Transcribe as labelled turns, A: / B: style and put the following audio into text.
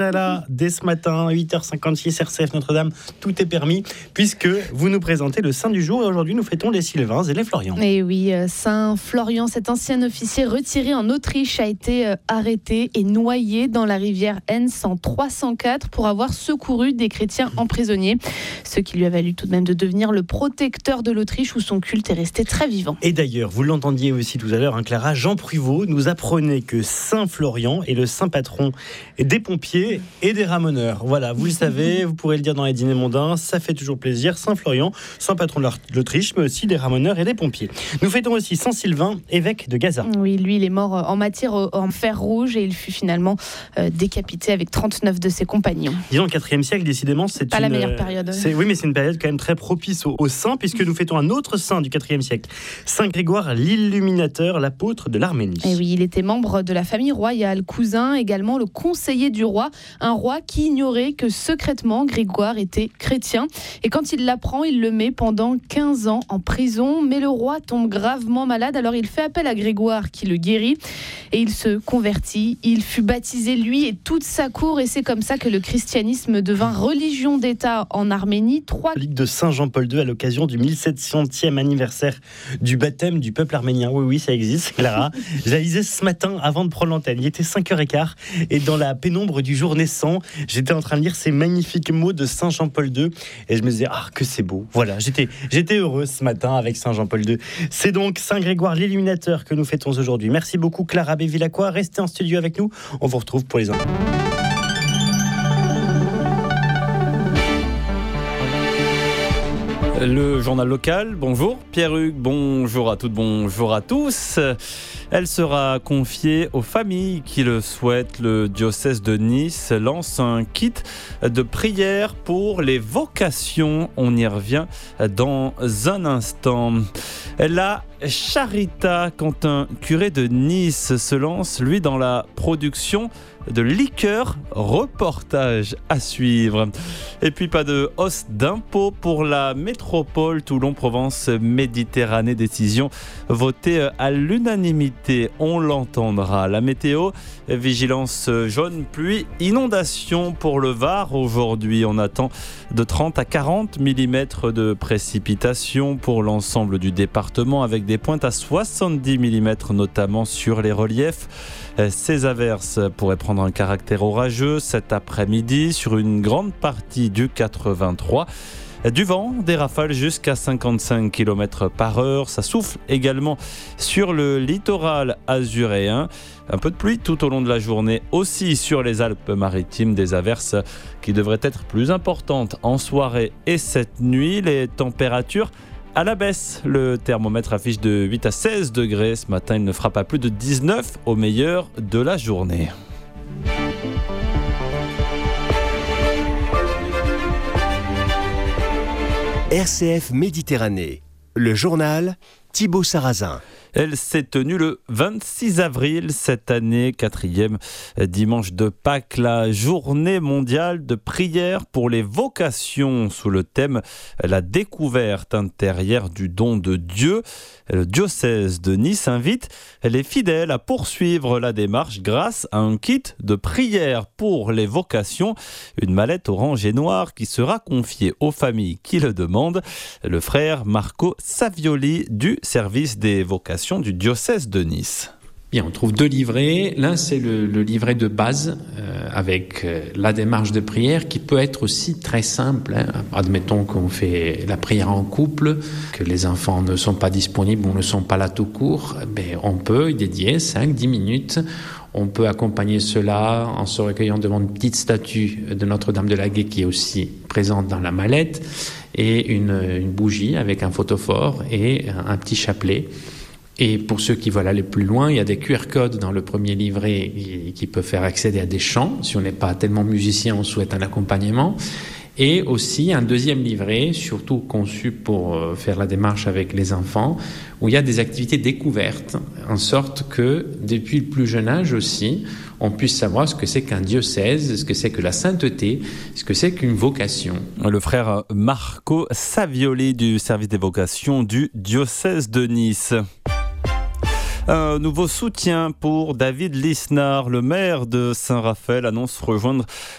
A: Là, dès ce matin, 8h56, RCF Notre-Dame, tout est permis, puisque vous nous présentez le saint du jour. Et aujourd'hui, nous fêtons les Sylvains et les Florians.
B: Et oui, Saint Florian, cet ancien officier retiré en Autriche, a été arrêté et noyé dans la rivière Enns en 304 pour avoir secouru des chrétiens emprisonnés. Ce qui lui a valu tout de même de devenir le protecteur de l'Autriche, où son culte est resté très vivant.
A: Et d'ailleurs, vous l'entendiez aussi tout à l'heure, Clara, Jean Pruvot nous apprenait que Saint Florian est le saint patron des pompiers et des ramoneurs. Voilà, vous le savez, vous pourrez le dire dans les dîners mondains, ça fait toujours plaisir. Saint Florian, saint patron de l'Autriche, mais aussi des ramoneurs et des pompiers. Nous fêtons aussi Saint Sylvain, évêque de Gaza.
B: Oui, lui, il est mort en matière en fer rouge et il fut finalement décapité avec 39 de ses compagnons.
A: Disons, le IVe siècle, décidément, c'est
B: pas la meilleure période.
A: Oui, mais c'est une période quand même très propice aux saints, puisque nous fêtons un autre saint du IVe siècle, Saint Grégoire l'Illuminateur, l'apôtre de l'Arménie.
B: Et oui, il était membre de la famille royale, cousin également le conseiller du roi, un roi qui ignorait que secrètement Grégoire était chrétien. Et quand il l'apprend, il le met pendant 15 ans en prison. Mais le roi tombe gravement malade, alors il fait appel à Grégoire qui le guérit. Et il se convertit. Il fut baptisé, lui et toute sa cour. Et c'est comme ça que le christianisme devint religion d'État en Arménie.
A: Ligue de Saint Jean-Paul II à l'occasion du 1700e anniversaire du baptême du peuple arménien. Oui, ça existe, Clara. J'alisais ce matin avant de prendre l'antenne. Il était 5h15 et dans la pénombre du jour naissant, j'étais en train de lire ces magnifiques mots de Saint Jean-Paul II et je me disais, que c'est beau. Voilà, j'étais heureux ce matin avec Saint Jean-Paul II. C'est donc Saint Grégoire l'Illuminateur que nous fêtons aujourd'hui. Merci beaucoup Clara Bévilacqua. Restez en studio avec nous. On vous retrouve pour les infos.
C: Le journal local, bonjour Pierre-Hugues, bonjour à toutes, bonjour à tous. Elle sera confiée aux familles qui le souhaitent. Le diocèse de Nice lance un kit de prière pour les vocations. On y revient dans un instant. La Charita, quand un curé de Nice se lance, lui, dans la production de liqueurs, reportage à suivre. Et puis pas de hausse d'impôts pour la métropole Toulon-Provence-Méditerranée, décision votée à l'unanimité, on l'entendra. La météo, vigilance jaune, pluie, inondation pour le Var. Aujourd'hui, on attend de 30 à 40 mm de précipitations pour l'ensemble du département, avec des pointes à 70 mm notamment sur les reliefs. Ces averses pourraient prendre un caractère orageux cet après-midi sur une grande partie du 83. Du vent, des rafales jusqu'à 55 km/h. Ça souffle également sur le littoral azuréen. Un peu de pluie tout au long de la journée aussi sur les Alpes-Maritimes. Des averses qui devraient être plus importantes en soirée et cette nuit. Les températures à la baisse, le thermomètre affiche de 8 à 16 degrés. Ce matin, il ne fera pas plus de 19 au meilleur de la journée.
D: RCF Méditerranée, le journal Thibaut Sarrazin.
C: Elle s'est tenue le 26 avril cette année, 4e dimanche de Pâques, la journée mondiale de prière pour les vocations sous le thème « La découverte intérieure du don de Dieu ». Le diocèse de Nice invite les fidèles à poursuivre la démarche grâce à un kit de prière pour les vocations, une mallette orange et noire qui sera confiée aux familles qui le demandent. Le frère Marco Savioli du service des vocations du diocèse de Nice.
E: Bien, on trouve 2 livrets. L'un, c'est le livret de base avec la démarche de prière qui peut être aussi très simple. Admettons qu'on fait la prière en couple, que les enfants ne sont pas disponibles ou ne sont pas là tout court. On peut y dédier 5-10 minutes. On peut accompagner cela en se recueillant devant une petite statue de Notre-Dame de la Gaie qui est aussi présente dans la mallette et une bougie avec un photophore et un petit chapelet. Et pour ceux qui veulent aller plus loin, il y a des QR codes dans le premier livret qui peuvent faire accéder à des chants. Si on n'est pas tellement musicien, on souhaite un accompagnement. Et aussi un deuxième livret, surtout conçu pour faire la démarche avec les enfants, où il y a des activités découvertes, en sorte que, depuis le plus jeune âge aussi, on puisse savoir ce que c'est qu'un diocèse, ce que c'est que la sainteté, ce que c'est qu'une vocation.
C: Le frère Marco Savioli du service des vocations du diocèse de Nice. Un nouveau soutien pour David Lisnard. Le maire de Saint-Raphaël annonce rejoindre